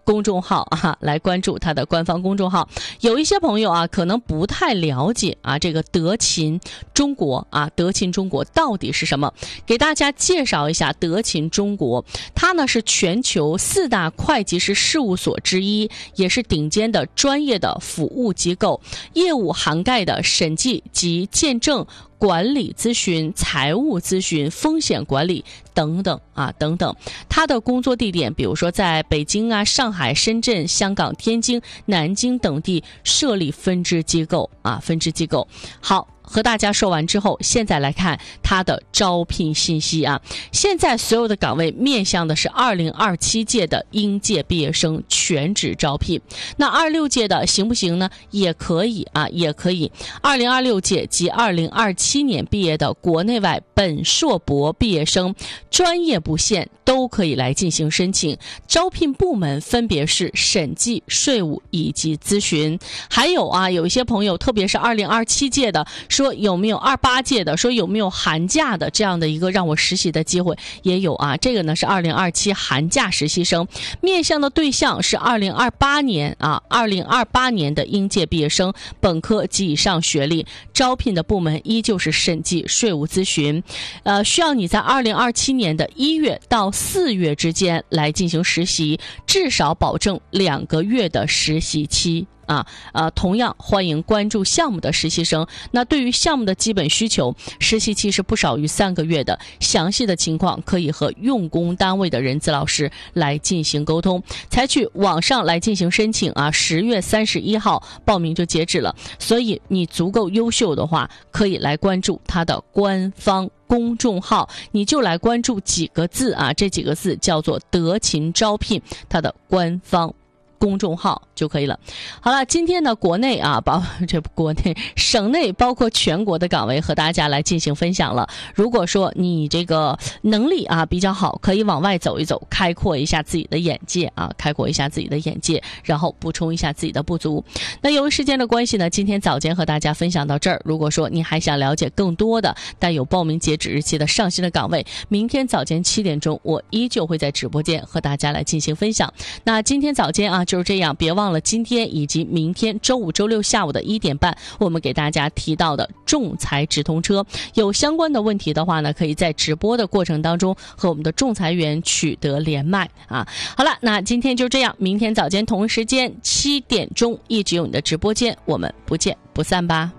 公众号啊，来关注它的官方公众号。有一些朋友啊，可能不太了解啊，这个德勤中国啊，德勤中国到底是什么？给大家介绍一下德勤中国，它呢是全球4大会计师事务所之一，也是顶尖的专业的服务机构，业务涵盖的审计及见证、管理咨询、财务咨询、风险管理等等啊等等。他的工作地点比如说在北京啊、上海、深圳、香港、天津、南京等地设立分支机构啊，分支机构。好，和大家说完之后，现在来看它的招聘信息啊。现在所有的岗位面向的是2027届的应届毕业生全职招聘。那26届的行不行呢？也可以啊，也可以。2026届及2027年毕业的国内外本硕博毕业生，专业不限，都可以来进行申请。招聘部门分别是审计、税务以及咨询。还有啊，有一些朋友，特别是2027届的，说有没有28届的，说有没有寒假的这样的一个让我实习的机会，也有啊。这个呢是2027寒假实习生，面向的对象是2028年的应届毕业生，本科及以上学历。招聘的部门依旧是审计、税务咨询。需要你在2027年的1月到4月之间来进行实习，至少保证2个月的实习期。同样欢迎关注项目的实习生。那对于项目的基本需求，实习期是不少于3个月的，详细的情况可以和用工单位的人资老师来进行沟通。采取网上来进行申请啊，10月31号报名就截止了。所以你足够优秀的话，可以来关注它的官方公众号，你就来关注几个字啊，这几个字叫做德勤招聘，它的官方公众号就可以了。好了，今天呢，国内省内包括全国的岗位和大家来进行分享了。如果说你这个能力啊比较好，可以往外走一走，开阔一下自己的眼界啊，然后补充一下自己的不足。那由于时间的关系呢，今天早间和大家分享到这儿。如果说你还想了解更多的但有报名截止日期的上新的岗位，明天早间7点钟，我依旧会在直播间和大家来进行分享。那今天早间啊就是这样，别忘了今天以及明天周5、周6下午的1点半，我们给大家提到的仲裁直通车，有相关的问题的话呢，可以在直播的过程当中和我们的仲裁员取得连麦啊。好了，那今天就这样，明天早间同一时间7点钟，一直有你的直播间，我们不见不散吧。